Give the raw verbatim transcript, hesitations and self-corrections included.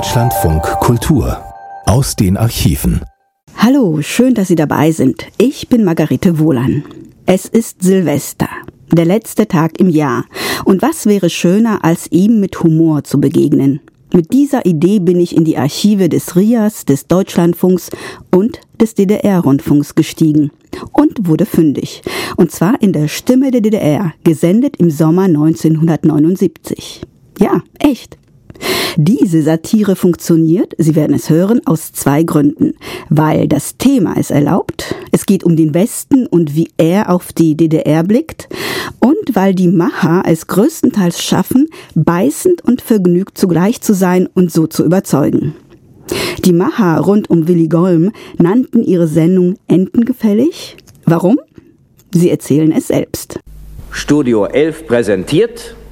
Deutschlandfunk Kultur aus den Archiven. Hallo, schön, dass Sie dabei sind. Ich bin Margarete Wohlan. Es ist Silvester, der letzte Tag im Jahr. Und was wäre schöner, als ihm mit Humor zu begegnen? Mit dieser Idee bin ich in die Archive des R I A S, des Deutschlandfunks und des D D R-Rundfunks gestiegen und wurde fündig. Und zwar in der Stimme der D D R, gesendet im Sommer neunzehnhundertneunundsiebzig. Ja, echt. Diese Satire funktioniert, Sie werden es hören, aus zwei Gründen. Weil das Thema es erlaubt, es geht um den Westen und wie er auf die D D R blickt, und weil die Macher es größtenteils schaffen, beißend und vergnügt zugleich zu sein und so zu überzeugen. Die Macher rund um Willi Golm nannten ihre Sendung Entengefällig. Warum? Sie erzählen es selbst. Studio elf präsentiert